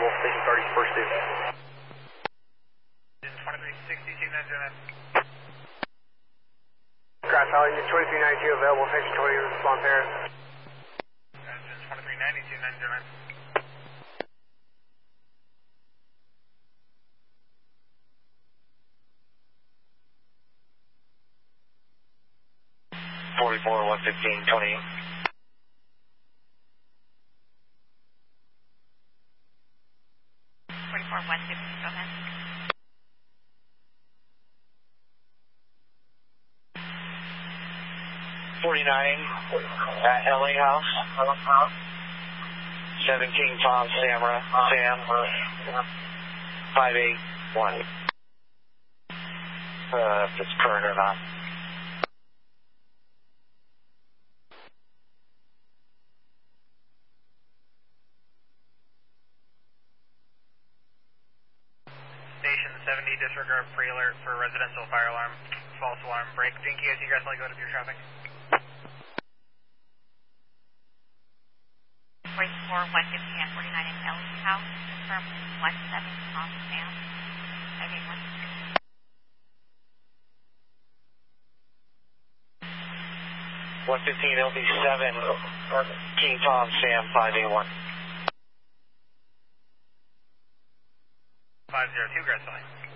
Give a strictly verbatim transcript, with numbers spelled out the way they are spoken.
available, station thirty's first due. twenty-three sixty-two nine zero nine. Crash Valley, twenty-three ninety-two available, station twenty, response air. twenty-three ninety-two nine zero nine. forty-four one fifteen twenty-eight. forty-four one fifteen, go ahead. forty-nine at L A House. seventeen Tom Samra, Sam, five eight one. Uh, if it's current or not. Station seventy, disregard pre-alert for residential fire alarm, false alarm, break. Dinky, as you guys like go to your traffic. forty-four one fifteen at forty-nine in L E House, confirm one seven Tom Sam, five eight one. one fifteen L B seven, King Tom Sam, five eight one. five zero two, Grass Valley.